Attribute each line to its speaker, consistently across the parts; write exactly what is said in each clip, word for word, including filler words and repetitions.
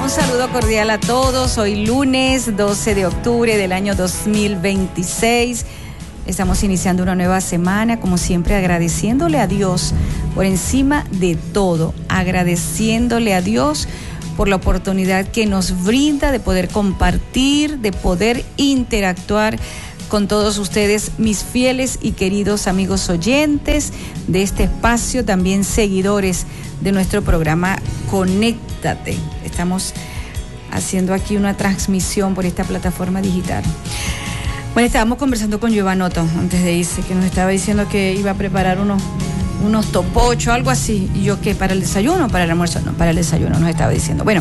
Speaker 1: Un saludo cordial a todos. Hoy lunes doce de octubre del año dos mil veintiséis. Estamos iniciando una nueva semana, como siempre agradeciéndole a Dios por encima de todo, agradeciéndole a Dios por la oportunidad que nos brinda de poder compartir, de poder interactuar con todos ustedes, mis fieles y queridos amigos oyentes de este espacio, también seguidores de nuestro programa Conéctate. Estamos haciendo aquí una transmisión por esta plataforma digital. Bueno, estábamos conversando con Giovanni Otto antes de irse, que nos estaba diciendo que iba a preparar unos, unos topochos, algo así. Y yo, ¿qué? ¿Para el desayuno o para el almuerzo? No, para el desayuno nos estaba diciendo. Bueno,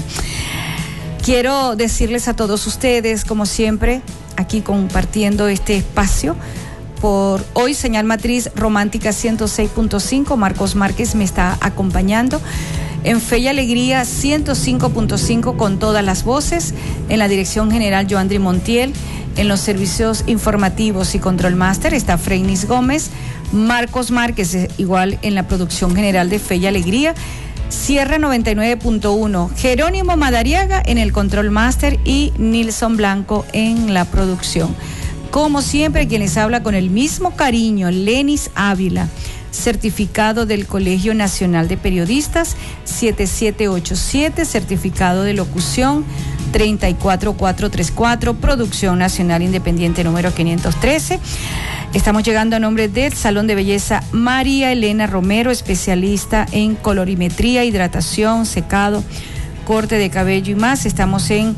Speaker 1: quiero decirles a todos ustedes, como siempre, aquí compartiendo este espacio, por hoy Señal Matriz Romántica ciento seis punto cinco, Marcos Márquez me está acompañando. En Fe y Alegría ciento cinco punto cinco con todas las voces, en la dirección general Joandri Montiel, en los servicios informativos y control máster está Freinis Gómez, Marcos Márquez igual en la producción general de Fe y Alegría, Sierra noventa y nueve punto uno, Jerónimo Madariaga en el control máster y Nilson Blanco en la producción. Como siempre, quien les habla con el mismo cariño, Lenis Ávila, certificado del Colegio Nacional de Periodistas siete siete ocho siete, certificado de locución treinta y cuatro mil cuatrocientos treinta y cuatro, Producción Nacional Independiente número quinientos trece. Estamos llegando a nombre del Salón de Belleza María Elena Romero, especialista en colorimetría, hidratación, secado, corte de cabello y más. Estamos en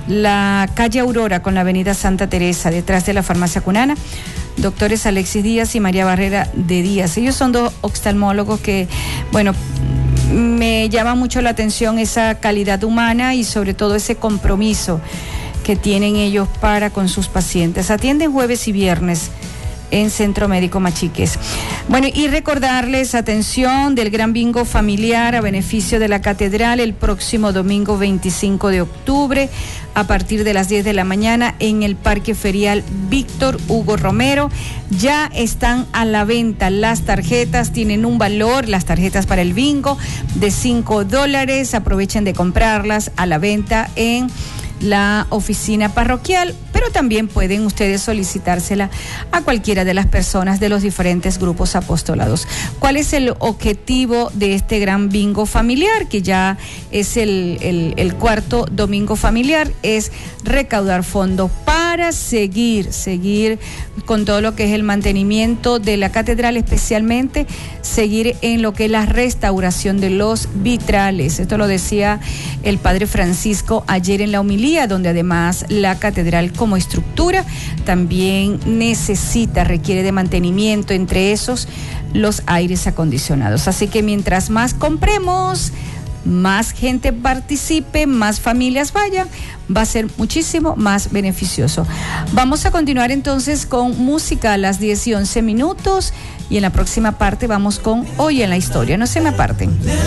Speaker 1: la calle Aurora con la avenida Santa Teresa, detrás de la farmacia Cunana. Doctores Alexis Díaz y María Barrera de Díaz. Ellos son dos oftalmólogos que, bueno, me llama mucho la atención esa calidad humana y sobre todo ese compromiso que tienen ellos para con sus pacientes. Atienden jueves y viernes en Centro Médico Machiques. Bueno, y recordarles, atención, del gran bingo familiar a beneficio de la Catedral el próximo domingo veinticinco de octubre a partir de las diez de la mañana en el Parque Ferial Víctor Hugo Romero. Ya están a la venta las tarjetas, tienen un valor, las tarjetas para el bingo, de cinco dólares. Aprovechen de comprarlas a la venta en la oficina parroquial, pero también pueden ustedes solicitársela a cualquiera de las personas de los diferentes grupos apostolados. ¿Cuál es el objetivo de este gran bingo familiar, que ya es el, el, el cuarto domingo familiar? Es recaudar fondos para seguir, seguir con todo lo que es el mantenimiento de la catedral, especialmente seguir en lo que es la restauración de los vitrales. Esto lo decía el padre Francisco ayer en la homilía, donde además la catedral como estructura también necesita, requiere de mantenimiento, entre esos los aires acondicionados. Así que mientras más compremos, más gente participe, más familias vayan, va a ser muchísimo más beneficioso. Vamos a continuar entonces con música a las diez y once minutos y en la próxima parte vamos con Hoy en la Historia. No se me aparten.